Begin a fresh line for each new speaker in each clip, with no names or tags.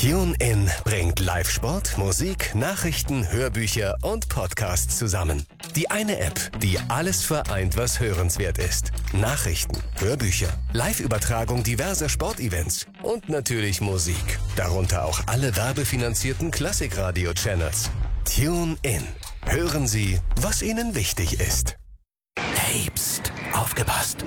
TuneIn bringt Live-Sport, Musik, Nachrichten, Hörbücher und Podcasts zusammen. Die eine App, die alles vereint, was hörenswert ist. Nachrichten, Hörbücher, Live-Übertragung diverser Sportevents und natürlich Musik. Darunter auch alle werbefinanzierten Klassikradio-Channels. TuneIn. Hören Sie, was Ihnen wichtig ist.
Hey, pst, aufgepasst.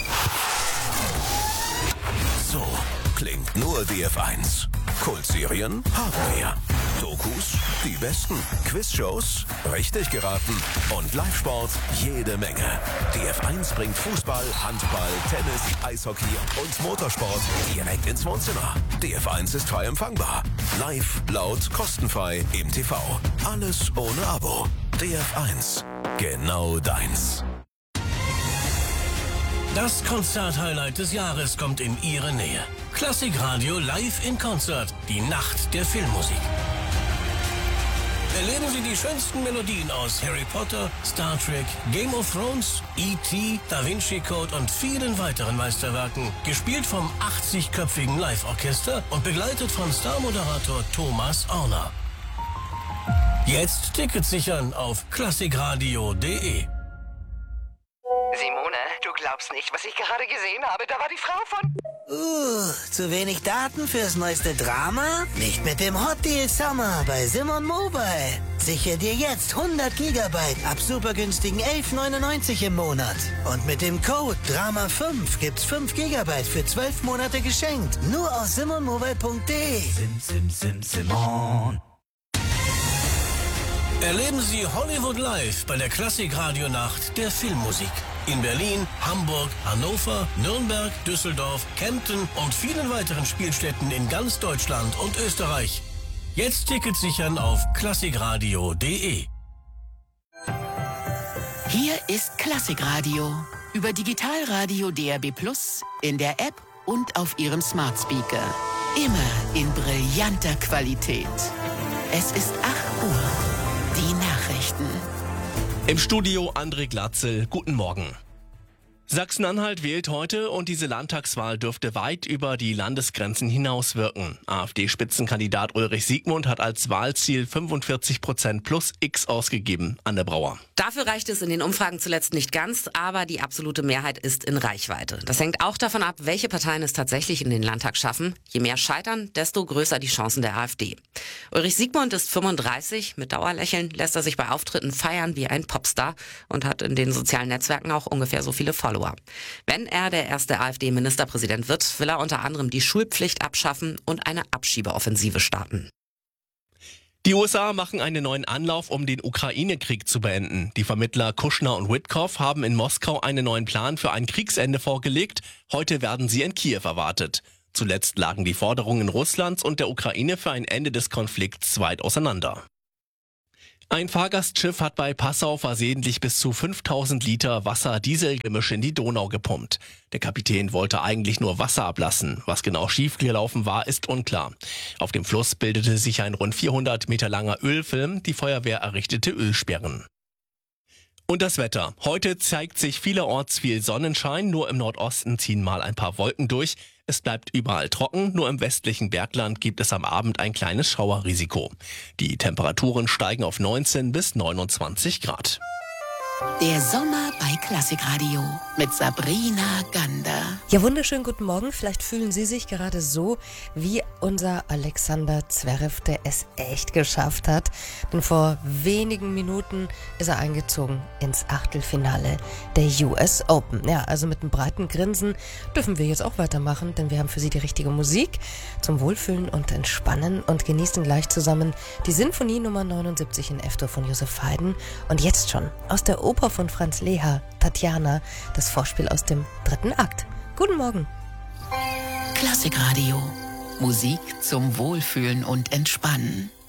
So klingt nur DF1. Kultserien haben wir. Dokus, die besten. Quizshows, richtig geraten. Und Live-Sport, jede Menge. DF1 bringt Fußball, Handball, Tennis, Eishockey und Motorsport direkt ins Wohnzimmer. DF1 ist frei empfangbar. Live, laut, kostenfrei im TV. Alles ohne Abo. DF1. Genau deins.
Das Konzert-Highlight des Jahres kommt in Ihre Nähe. Klassikradio live in Konzert. Die Nacht der Filmmusik. Erleben Sie die schönsten Melodien aus Harry Potter, Star Trek, Game of Thrones, E.T., Da Vinci Code und vielen weiteren Meisterwerken. Gespielt vom 80-köpfigen Live-Orchester und begleitet von Star-Moderator Thomas Orner. Jetzt Tickets sichern auf klassikradio.de.
Simone, du glaubst nicht, was ich gerade gesehen habe. Da war die Frau von...
Zu wenig Daten fürs neueste Drama? Nicht mit dem Hot Deal Summer bei Simon Mobile. Sichere dir jetzt 100 Gigabyte ab super günstigen 11,99 im Monat. Und mit dem Code DRAMA5 gibt's 5 Gigabyte für 12 Monate geschenkt. Nur aus simonmobile.de. Simon.
Erleben Sie Hollywood live bei der Klassikradio-Nacht der Filmmusik. In Berlin, Hamburg, Hannover, Nürnberg, Düsseldorf, Kempten und vielen weiteren Spielstätten in ganz Deutschland und Österreich. Jetzt Tickets sichern auf klassikradio.de.
Hier ist Klassikradio. Über Digitalradio DAB+, in der App und auf Ihrem Smart Speaker. Immer in brillanter Qualität. Es ist 8 Uhr. Die Nachrichten.
Im Studio André Glatzel. Guten Morgen. Sachsen-Anhalt wählt heute und diese Landtagswahl dürfte weit über die Landesgrenzen hinaus wirken. AfD-Spitzenkandidat Ulrich Siegmund hat als Wahlziel 45% plus X ausgegeben. Anne Brauer.
Dafür reicht es in den Umfragen zuletzt nicht ganz, aber die absolute Mehrheit ist in Reichweite. Das hängt auch davon ab, welche Parteien es tatsächlich in den Landtag schaffen. Je mehr scheitern, desto größer die Chancen der AfD. Ulrich Siegmund ist 35, mit Dauerlächeln lässt er sich bei Auftritten feiern wie ein Popstar und hat in den sozialen Netzwerken auch ungefähr so viele Follower. Wenn er der erste AfD-Ministerpräsident wird, will er unter anderem die Schulpflicht abschaffen und eine Abschiebeoffensive starten.
Die USA machen einen neuen Anlauf, um den Ukraine-Krieg zu beenden. Die Vermittler Kushner und Witkoff haben in Moskau einen neuen Plan für ein Kriegsende vorgelegt. Heute werden sie in Kiew erwartet. Zuletzt lagen die Forderungen Russlands und der Ukraine für ein Ende des Konflikts weit auseinander. Ein Fahrgastschiff hat bei Passau versehentlich bis zu 5000 Liter Wasser-Diesel-Gemisch in die Donau gepumpt. Der Kapitän wollte eigentlich nur Wasser ablassen. Was genau schiefgelaufen war, ist unklar. Auf dem Fluss bildete sich ein rund 400 Meter langer Ölfilm. Die Feuerwehr errichtete Ölsperren. Und das Wetter. Heute zeigt sich vielerorts viel Sonnenschein, nur im Nordosten ziehen mal ein paar Wolken durch. Es bleibt überall trocken, nur im westlichen Bergland gibt es am Abend ein kleines Schauerrisiko. Die Temperaturen steigen auf 19 bis 29 Grad.
Der Sommer bei Klassikradio mit Sabrina Gander.
Ja, wunderschönen guten Morgen. Vielleicht fühlen Sie sich gerade so, wie unser Alexander Zverev, der es echt geschafft hat. Denn vor wenigen Minuten ist er eingezogen ins Achtelfinale der US Open. Ja, also mit einem breiten Grinsen dürfen wir jetzt auch weitermachen, denn wir haben für Sie die richtige Musik zum Wohlfühlen und Entspannen und genießen gleich zusammen die Sinfonie Nummer 79 in F-Dur von Josef Haydn. Und jetzt schon aus der Oper von Franz Leher, Tatjana, das Vorspiel aus dem 3. Akt. Guten Morgen.
Klassikradio. Musik zum Wohlfühlen und Entspannen.